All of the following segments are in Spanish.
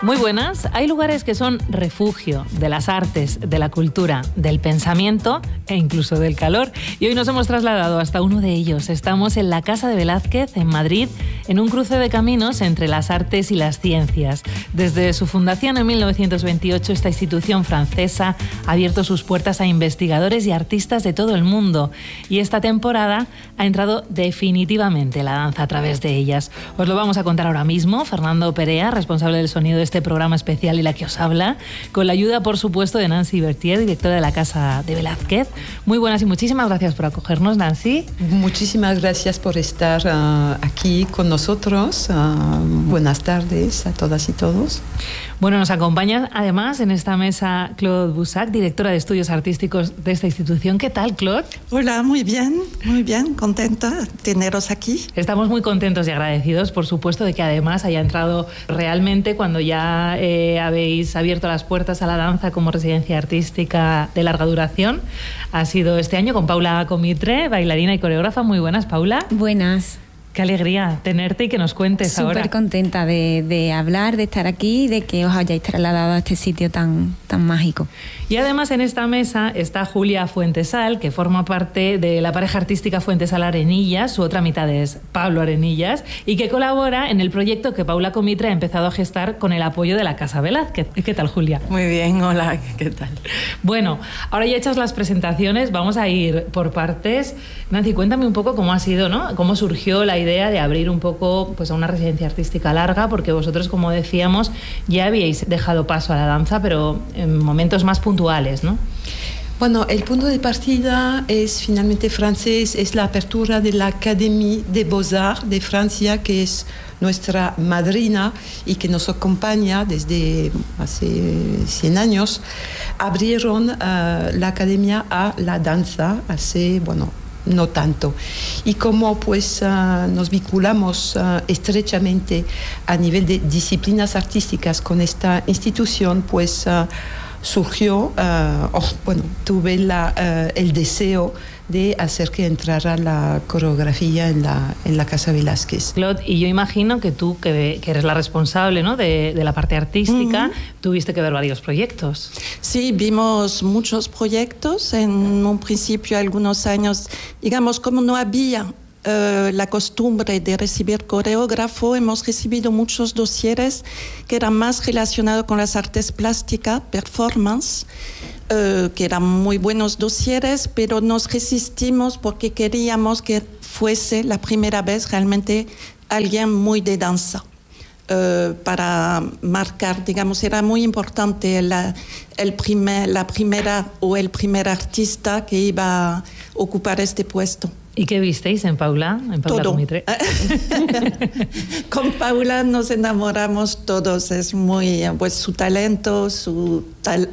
Muy buenas. Hay lugares que son refugio de las artes, de la cultura, del pensamiento e incluso del calor. Y hoy nos hemos trasladado hasta uno de ellos. Estamos en la Casa de Velázquez, en Madrid, en un cruce de caminos entre las artes y las ciencias. Desde su fundación en 1928, esta institución francesa ha abierto sus puertas a investigadores y artistas de todo el mundo. Y esta temporada ha entrado definitivamente la danza a través de ellas. Os lo vamos a contar ahora mismo. Fernando Perea, responsable del sonido de este programa especial y la que os habla, con la ayuda, por supuesto, de Nancy Bertier, directora de la Casa de Velázquez. Muy buenas y muchísimas gracias por acogernos, Nancy. Muchísimas gracias por estar aquí con nosotros. Buenas tardes a todas y todos. Bueno, nos acompaña además en esta mesa Claude Boussac, directora de estudios artísticos de esta institución. ¿Qué tal, Claude? Hola, muy bien, contenta de teneros aquí. Estamos muy contentos y agradecidos, por supuesto, de que además haya entrado realmente cuando ya habéis abierto las puertas a la danza como residencia artística de larga duración. Ha sido este año con Paula Comitre, bailarina y coreógrafa. Muy buenas, Paula. Buenas. Qué alegría tenerte y que nos cuentes ahora. Súper contenta de hablar, de estar aquí y de que os hayáis trasladado a este sitio tan mágico. Y además en esta mesa está Julia Fuentesal, que forma parte de la pareja artística Fuentesal Arenillas, su otra mitad es Pablo Arenillas, y que colabora en el proyecto que Paula Comitre ha empezado a gestar con el apoyo de la Casa Velázquez. ¿Qué tal, Julia? Muy bien, hola, ¿qué tal? Bueno, ahora ya hechas las presentaciones, vamos a ir por partes. Nancy, cuéntame un poco cómo ha sido, ¿no? Cómo surgió la idea de abrir un poco pues, a una residencia artística larga, porque vosotros, como decíamos, ya habíais dejado paso a la danza, pero en momentos más puntuales, ¿no? Bueno, el punto de partida es finalmente francés, es la apertura de la Académie des Beaux-Arts de Francia, que es nuestra madrina y que nos acompaña desde hace 100 años. Abrieron la academia a la danza hace, no tanto. Y como pues nos vinculamos estrechamente a nivel de disciplinas artísticas con esta institución, pues surgió, tuve el deseo de hacer que entrara la coreografía en la Casa Velázquez. Claude, y yo imagino que tú, que eres la responsable, ¿no? de la parte artística, tuviste que ver varios proyectos. Sí, vimos muchos proyectos. En un principio, algunos años, digamos, como no había la costumbre de recibir coreógrafo, hemos recibido muchos dosieres que eran más relacionados con las artes plásticas, performance, que eran muy buenos dosieres, pero nos resistimos porque queríamos que fuese la primera vez realmente alguien muy de danza. Para marcar, digamos, era muy importante la primera o el primer artista que iba a ocupar este puesto. ¿Y qué visteis en Paula? Todo. Comitre. Con Paula nos enamoramos todos. Es muy, pues, su talento, su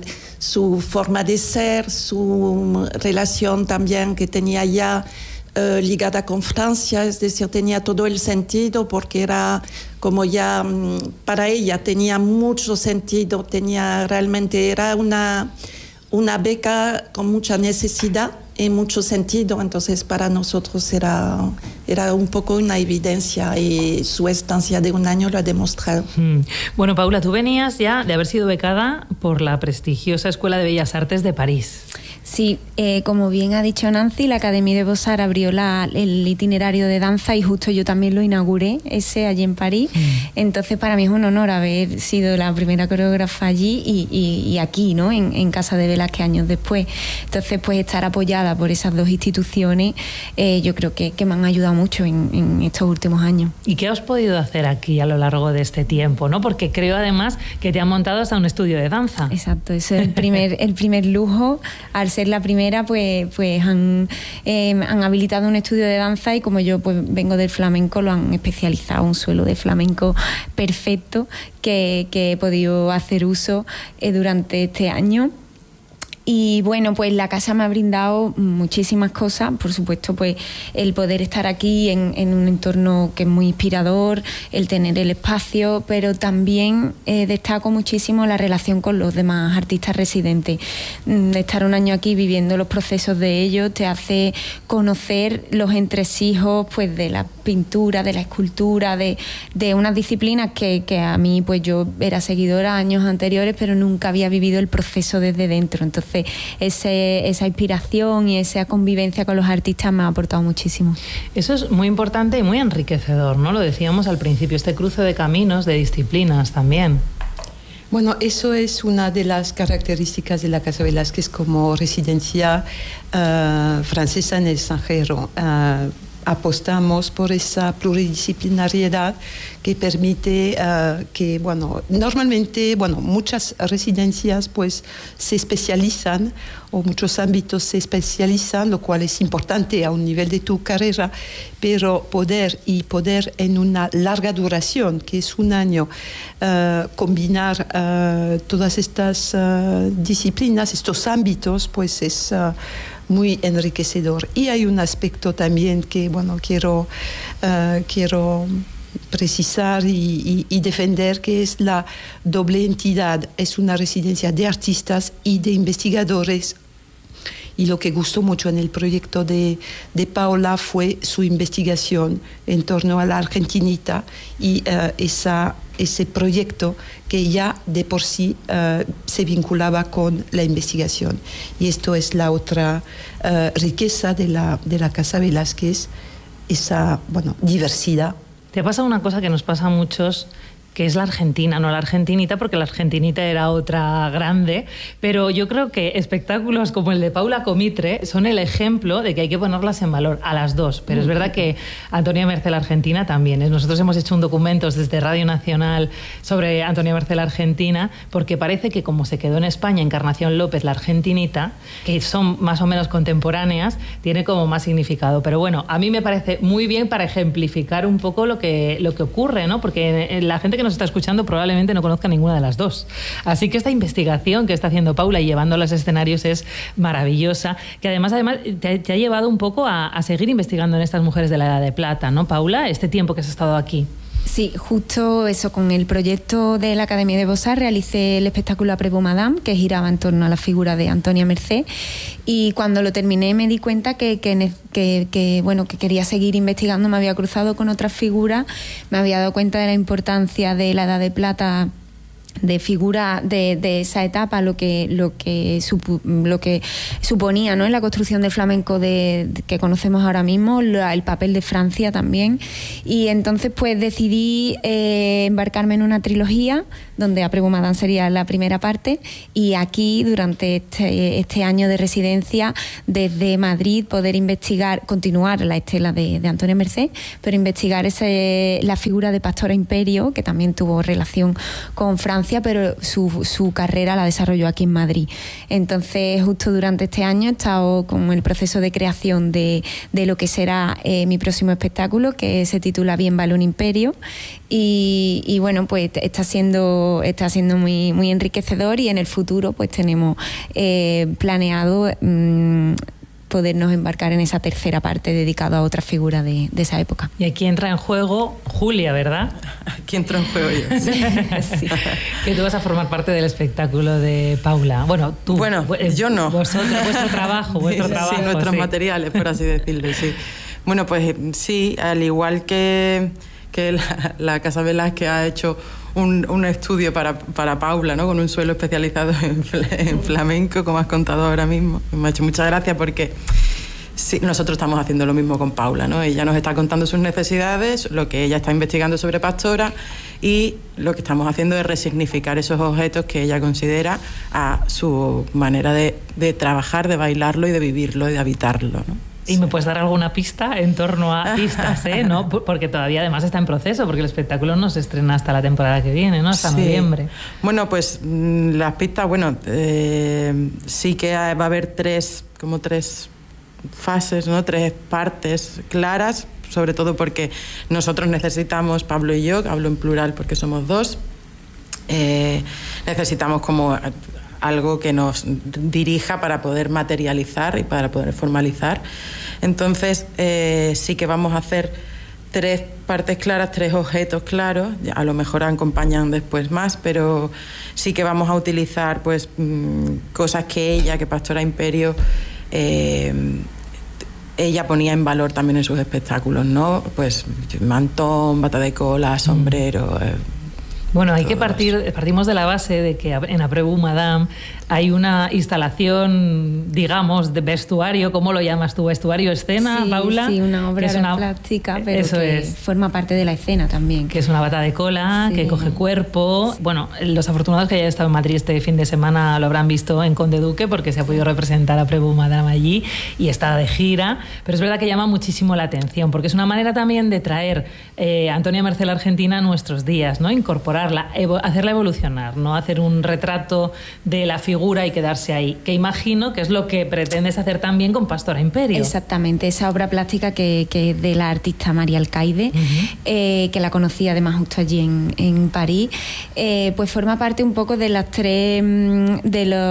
forma de ser, su relación también que tenía ya ligada con Francia, es decir, tenía todo el sentido porque era como ya, para ella tenía mucho sentido, era una beca con mucha necesidad y mucho sentido, entonces para nosotros era un poco una evidencia y su estancia de un año lo ha demostrado. Bueno, Paula, tú venías ya de haber sido becada por la prestigiosa Escuela de Bellas Artes de París. Sí, como bien ha dicho Nancy, la Académie des Beaux-Arts abrió el itinerario de danza y justo yo también lo inauguré, allí en París. Entonces para mí es un honor haber sido la primera coreógrafa allí y aquí, ¿no? En Casa de Velázquez años después. Entonces, pues estar apoyada por esas dos instituciones, yo creo que me han ayudado mucho en estos últimos años. ¿Y qué has podido hacer aquí a lo largo de este tiempo, ¿no? Porque creo además que te han montado hasta un estudio de danza. Exacto, eso es el primer lujo. Al ser la primera, pues han habilitado un estudio de danza y como yo pues vengo del flamenco, lo han especializado, un suelo de flamenco perfecto que he podido hacer uso durante este año. Y bueno, pues la casa me ha brindado muchísimas cosas, por supuesto, pues el poder estar aquí en un entorno que es muy inspirador, el tener el espacio, pero también destaco muchísimo la relación con los demás artistas residentes. Estar un año aquí viviendo los procesos de ellos te hace conocer los entresijos pues de la pintura, de la escultura, de unas disciplinas que a mí pues yo era seguidora años anteriores, pero nunca había vivido el proceso desde dentro. Entonces esa inspiración y esa convivencia con los artistas me ha aportado muchísimo. Eso es muy importante y muy enriquecedor, ¿no? Lo decíamos al principio, este cruce de caminos, de disciplinas también. Bueno, eso es una de las características de la Casa Velázquez como residencia francesa en el extranjero. Apostamos por esa pluridisciplinariedad que permite que, bueno, normalmente, bueno, muchas residencias pues se especializan o muchos ámbitos se especializan, lo cual es importante a un nivel de tu carrera, pero poder en una larga duración, que es un año, combinar todas estas disciplinas, estos ámbitos, pues es muy enriquecedor. Y hay un aspecto también que, bueno, quiero precisar y defender, que es la doble entidad. Es una residencia de artistas y de investigadores. Y lo que gustó mucho en el proyecto de Paula fue su investigación en torno a la argentinita y ese proyecto que ya de por sí se vinculaba con la investigación. Y esto es la otra riqueza de la Casa Velázquez, esa, bueno, diversidad. Te pasa una cosa que nos pasa a muchos, que es la argentina, no la argentinita, porque la argentinita era otra grande, pero yo creo que espectáculos como el de Paula Comitre son el ejemplo de que hay que ponerlas en valor, a las dos, pero es verdad que Antonia Mercé la Argentina también. Nosotros hemos hecho un documento desde Radio Nacional sobre Antonia Mercé la Argentina, porque parece que como se quedó en España Encarnación López la argentinita, que son más o menos contemporáneas, tiene como más significado. Pero bueno, a mí me parece muy bien para ejemplificar un poco lo que ocurre, ¿no? Porque la gente que nos está escuchando probablemente no conozca ninguna de las dos. Así que esta investigación que está haciendo Paula y llevando a los escenarios es maravillosa, que además te ha llevado un poco a seguir investigando en estas mujeres de la Edad de Plata, ¿no, Paula? Este tiempo que has estado aquí. Sí, justo eso, con el proyecto de la Academia de Beaux-Arts realicé el espectáculo Après-Beau Madame, que giraba en torno a la figura de Antonia Mercé, y cuando lo terminé me di cuenta que quería seguir investigando. Me había cruzado con otras figuras, me había dado cuenta de la importancia de la Edad de Plata, de figura de esa etapa, lo que suponía, ¿no?, en la construcción del flamenco que conocemos ahora mismo, el papel de Francia también. Y entonces pues decidí embarcarme en una trilogía donde Après-Beau Madame sería la primera parte, y aquí durante este año de residencia desde Madrid poder investigar, continuar la estela de Antonia Mercé, pero investigar la figura de Pastora Imperio, que también tuvo relación con Francia, pero su carrera la desarrolló aquí en Madrid. Entonces justo durante este año he estado con el proceso de creación de lo que será mi próximo espectáculo, que se titula Bien vale un imperio, y bueno, pues está siendo muy, muy enriquecedor, y en el futuro pues tenemos planeado podernos embarcar en esa tercera parte dedicada a otra figura de esa época. Y aquí entra en juego Julia, ¿verdad? Aquí entro en juego yo. Sí. Que tú vas a formar parte del espectáculo de Paula. Bueno, tú. Bueno, yo no. Vuestro trabajo. Sí, nuestros materiales, por así decirlo, sí. Bueno, pues sí, al igual que la Casa Velázquez ha hecho un estudio para Paula, ¿no?, con un suelo especializado en flamenco, como has contado ahora mismo. Me ha hecho mucha gracia porque sí, nosotros estamos haciendo lo mismo con Paula, ¿no? Ella nos está contando sus necesidades, lo que ella está investigando sobre Pastora, y lo que estamos haciendo es resignificar esos objetos que ella considera a su manera de trabajar, de bailarlo y de vivirlo y de habitarlo, ¿no? ¿Y me puedes dar alguna pista en torno a pistas, ¿no? Porque todavía además está en proceso, porque el espectáculo no se estrena hasta la temporada que viene, ¿no? Hasta noviembre. Bueno, pues las pistas, bueno, sí que va a haber tres fases, ¿no?, tres partes claras, sobre todo porque nosotros necesitamos, Pablo y yo, hablo en plural porque somos dos, necesitamos como algo que nos dirija para poder materializar y para poder formalizar. Entonces sí que vamos a hacer 3 partes claras, 3 objetos claros, a lo mejor acompañan después más, pero sí que vamos a utilizar pues cosas que Pastora Imperio ella ponía en valor también en sus espectáculos, ¿no? Pues mantón, bata de cola, sombrero. Bueno, hay que partimos de la base de que en Après-vous Madame hay una instalación, digamos, de vestuario. ¿Cómo lo llamas tú? ¿Vestuario, escena, sí, Paula? Sí, una obra plástica, pero que forma parte de la escena también. Que es una bata de cola, sí, que coge cuerpo. Bueno, los afortunados que hayan estado en Madrid este fin de semana lo habrán visto en Conde Duque, porque se ha podido representar a Après-vous Madame allí y está de gira. Pero es verdad que llama muchísimo la atención, porque es una manera también de traer a Antonia Mercé la Argentina a nuestros días, ¿no? Incorporarla, hacerla evolucionar, no hacer un retrato de la figura y quedarse ahí, que imagino que es lo que pretendes hacer también con Pastora Imperio. Exactamente, esa obra plástica que es de la artista María Alcaide, que la conocí además justo allí en París, pues forma parte un poco de las 3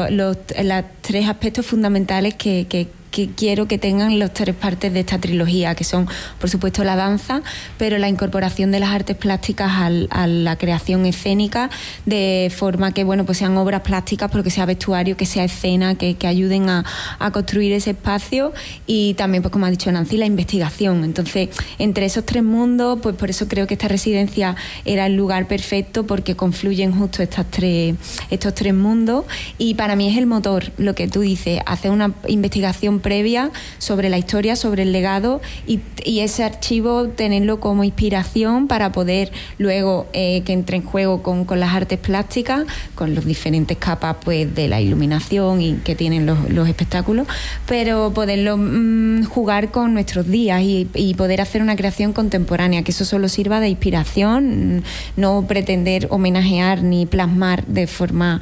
aspectos fundamentales que quiero que tengan las 3 partes de esta trilogía, que son, por supuesto, la danza, pero la incorporación de las artes plásticas a la creación escénica, de forma que, bueno, pues sean obras plásticas, pero que sea vestuario, que sea escena, que ayuden a construir ese espacio, y también, pues como ha dicho Nancy, la investigación. Entonces, entre esos 3 mundos, pues por eso creo que esta residencia era el lugar perfecto, porque confluyen justo estos 3 mundos, y para mí es el motor, lo que tú dices, hacer una investigación previa sobre la historia, sobre el legado, y ese archivo tenerlo como inspiración para poder luego que entre en juego con las artes plásticas, con las diferentes capas pues de la iluminación y que tienen los espectáculos, pero poderlo jugar con nuestros días y poder hacer una creación contemporánea, que eso solo sirva de inspiración, no pretender homenajear ni plasmar de forma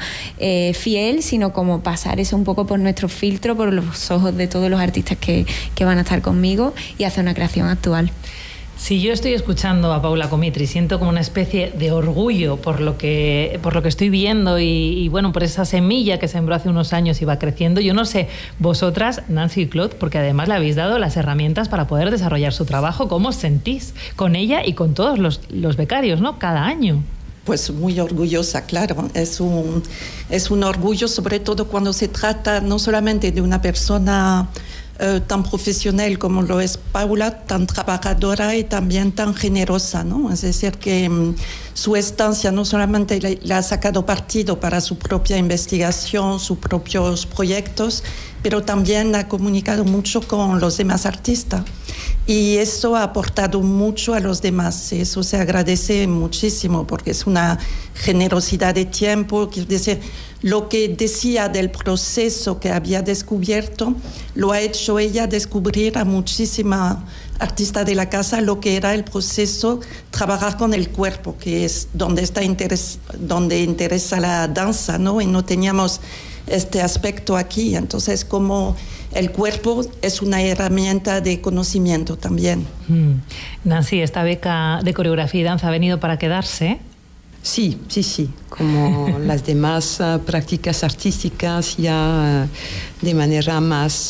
fiel, sino como pasar eso un poco por nuestro filtro, por los ojos de todos los artistas que van a estar conmigo, y hacer una creación actual. Si yo estoy escuchando a Paula Comitri, siento como una especie de orgullo por lo que estoy viendo y bueno, por esa semilla que sembró hace unos años y va creciendo. Yo no sé, vosotras, Nancy y Claude, porque además le habéis dado las herramientas para poder desarrollar su trabajo, ¿cómo os sentís con ella y con todos los becarios, ¿no? Cada año. Pues muy orgullosa, claro. Es un orgullo, sobre todo cuando se trata no solamente de una persona tan profesional como lo es Paula, tan trabajadora y también tan generosa, ¿no? Es decir, que su estancia no solamente le ha sacado partido para su propia investigación, sus propios proyectos, pero también ha comunicado mucho con los demás artistas. Y eso ha aportado mucho a los demás. Eso se agradece muchísimo, porque es una generosidad de tiempo. Quiero decir, lo que decía del proceso que había descubierto, lo ha hecho ella descubrir a muchísimas artistas de la casa lo que era el proceso, trabajar con el cuerpo, que es donde interesa la danza, ¿no? Y no teníamos este aspecto aquí. Entonces, como el cuerpo es una herramienta de conocimiento también. Nancy, ¿esta beca de coreografía y danza ha venido para quedarse? Sí. Como las demás prácticas artísticas, ya de manera más,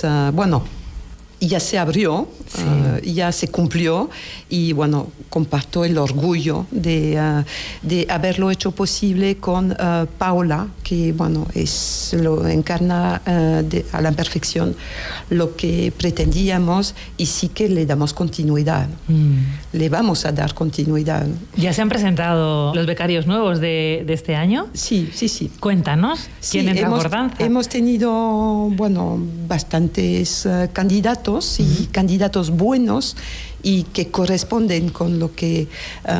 ya se abrió, sí. Ya se cumplió, y bueno, comparto el orgullo de haberlo hecho posible con Paula, que bueno, lo encarna a la perfección lo que pretendíamos, y sí que le damos continuidad. Le vamos a dar continuidad. ¿Ya se han presentado los becarios nuevos de este año? Sí. Cuéntanos, ¿quién entra por danza? Hemos tenido, bastantes candidatos, y candidatos buenos y que corresponden con lo que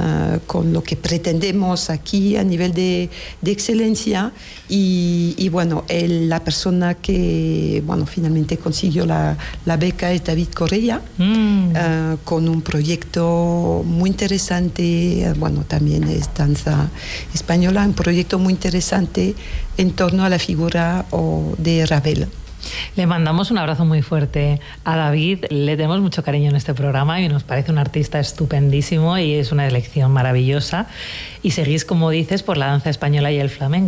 pretendemos aquí a nivel de excelencia. Y bueno, la persona que finalmente consiguió la beca es David Correa, con un proyecto muy interesante, también es danza española, un proyecto muy interesante en torno a la figura de Ravel. Le mandamos un abrazo muy fuerte a David. Le tenemos mucho cariño en este programa y nos parece un artista estupendísimo y es una elección maravillosa. Y seguís, como dices, por la danza española y el flamenco.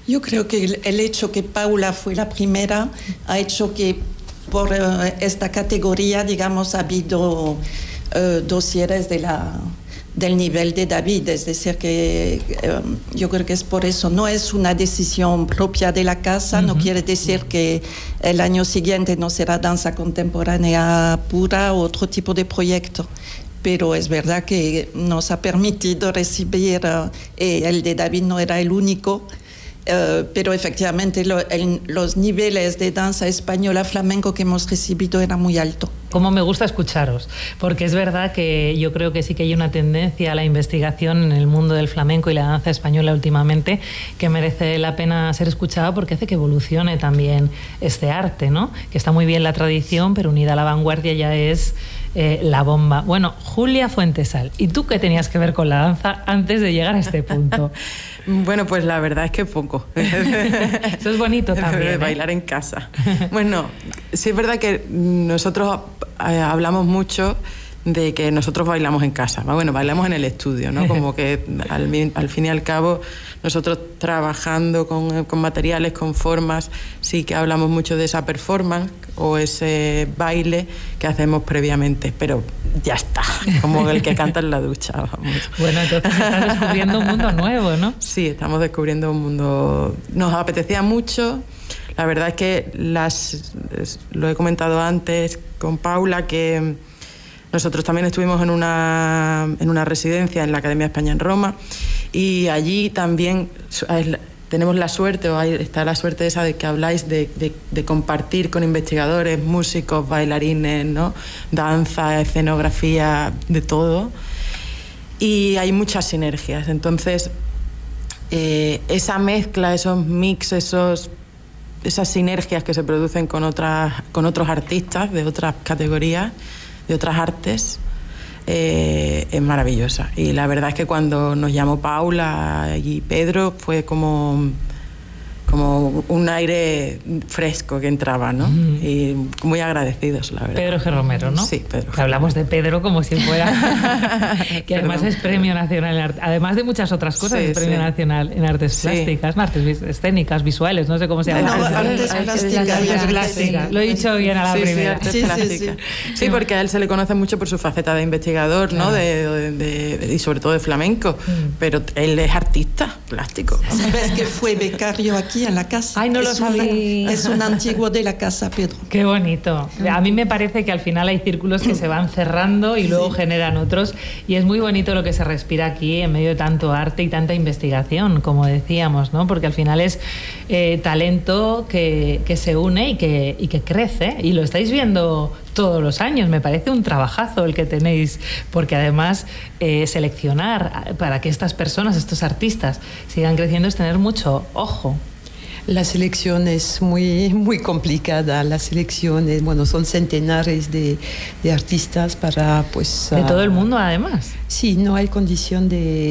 Yo creo que el hecho que Paula fue la primera ha hecho que por esta categoría, digamos, ha habido dosieres del nivel de David, es decir, que yo creo que es por eso, no es una decisión propia de la casa, no quiere decir que el año siguiente no será danza contemporánea pura o otro tipo de proyecto, pero es verdad que nos ha permitido recibir, el de David no era el único, pero efectivamente los niveles de danza española flamenco que hemos recibido eran muy altos. Cómo me gusta escucharos, porque es verdad que yo creo que sí que hay una tendencia a la investigación en el mundo del flamenco y la danza española últimamente que merece la pena ser escuchada porque hace que evolucione también este arte, ¿no? Que está muy bien la tradición, pero unida a la vanguardia ya es la bomba. Bueno, Julia Fuentesal, ¿y tú qué tenías que ver con la danza antes de llegar a este punto? Bueno, pues la verdad es que poco. Eso es bonito también, bailar en casa. Bueno, sí es verdad que nosotros hablamos mucho de que nosotros bailamos en casa. Bueno, bailamos en el estudio, ¿no? Como que al fin y al cabo nosotros trabajando con materiales, con formas, sí que hablamos mucho de esa performance o ese baile que hacemos previamente, pero ya está, como el que canta en la ducha, vamos. Bueno, entonces estás descubriendo un mundo nuevo, ¿no? Sí, estamos descubriendo un mundo... Nos apetecía mucho. La verdad es que lo he comentado antes con Paula, que nosotros también estuvimos en una residencia en la Academia de España en Roma y allí también tenemos la suerte, o está la suerte esa de que habláis de compartir con investigadores, músicos, bailarines, ¿no? Danza, escenografía, de todo. Y hay muchas sinergias. Entonces, esa mezcla, esos mix, esas sinergias que se producen con otros artistas de otras categorías, de otras artes, es maravillosa. Y la verdad es que cuando nos llamó Paula y Pedro fue como un aire fresco que entraba, ¿no? Y muy agradecidos, la verdad. Pedro G. Romero, ¿no? Sí, Pedro. Hablamos de Pedro como si fuera... que además es Premio Nacional en Arte, además de muchas otras cosas, es Premio Nacional en Artes Plásticas, artes escénicas, visuales, no sé cómo se llama. Artes plásticas. Lo he dicho bien a la primera. Sí, porque a él se le conoce mucho por su faceta de investigador, ¿no? Y sobre todo de flamenco, pero él es artista plástico. ¿Sabes que fue becario aquí en la casa? Ay, no lo sabía. Es un antiguo de la casa, Pedro. Qué bonito. A mí me parece que al final hay círculos que se van cerrando y luego generan otros, y es muy bonito lo que se respira aquí en medio de tanto arte y tanta investigación, como decíamos, ¿no? Porque al final es talento que se une y que crece, y lo estáis viendo todos los años. Me parece un trabajazo el que tenéis, porque además seleccionar para que estas personas, estos artistas sigan creciendo, es tener mucho ojo. La selección es muy, muy complicada. La selección es, bueno, son centenares de artistas para, pues... De todo el mundo, además. Sí, no hay condición de